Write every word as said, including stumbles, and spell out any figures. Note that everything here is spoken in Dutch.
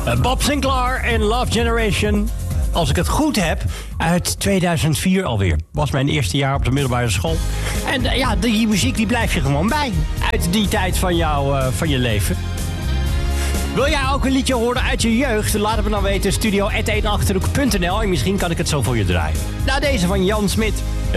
Uh, Bob Sinclair en Love Generation. Als ik het goed heb, uit tweeduizend vier alweer. Was mijn eerste jaar op de middelbare school. En uh, ja, die muziek die blijf je gewoon bij. Uit die tijd van, jou, uh, van je leven. Wil jij ook een liedje horen uit je jeugd? Laat het me dan weten. studio at eenachterhoek punt n l. En misschien kan ik het zo voor je draaien. Nou, deze van Jan Smit.